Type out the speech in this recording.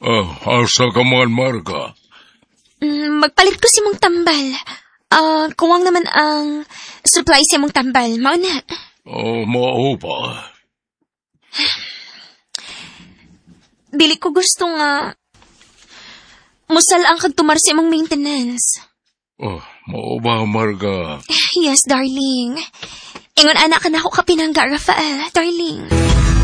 Asa ka man, Marga? Magpalit ko si mong tambal. Kuwang naman ang supply si mong tambal. Mao na. Mao ba? Dili ko gusto nga musalaan kag tumar si mong maintenance. Mao ba, Marga? Yes, darling. Ingon anak ka na ako kapinangga, Rafael, darling.